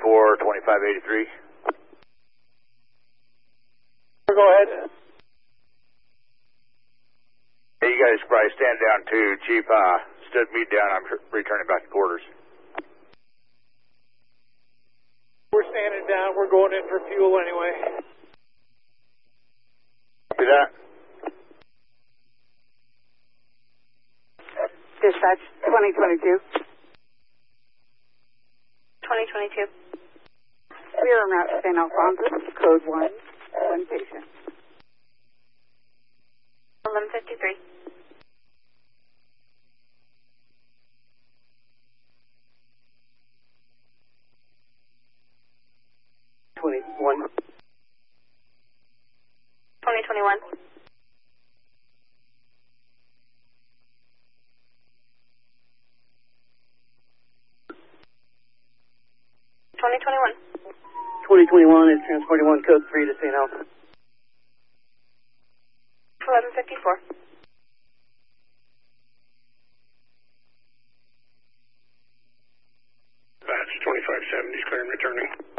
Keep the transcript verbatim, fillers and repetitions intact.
four, twenty-five eighty-three. Go ahead. Hey, you guys probably stand down too, Chief. Uh, stood me down. I'm returning back to quarters. We're standing down. We're going in for fuel anyway. See that? Dispatch twenty twenty-two. twenty twenty-two. We are en route to Saint Alphonsus, code one, one patient. eleven fifty-three. twenty-one. twenty twenty-one. twenty twenty-one. twenty twenty-one is transporting one code three to Saint Alpha. eleven fifty-four. Batch twenty-five seventy is clear and returning.